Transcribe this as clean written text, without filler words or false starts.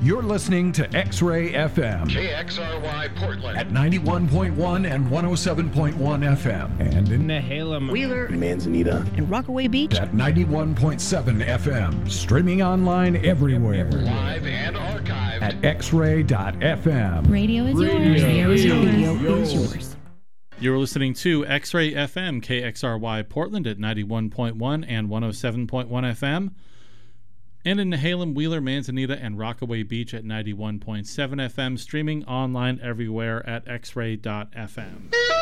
You're listening to X-Ray FM. KXRY Portland. At 91.1 and 107.1 FM. And in Nehalem, Wheeler, Manzanita, and Rockaway Beach. At 91.7 FM. Streaming online everywhere. Live and archived. At xray.fm. Radio is yours. Radio is yours. You're listening to X-Ray FM, KXRY Portland at 91.1 and 107.1 FM. And in Nehalem, Wheeler, Manzanita, and Rockaway Beach at 91.7 FM. Streaming online everywhere at xray.fm.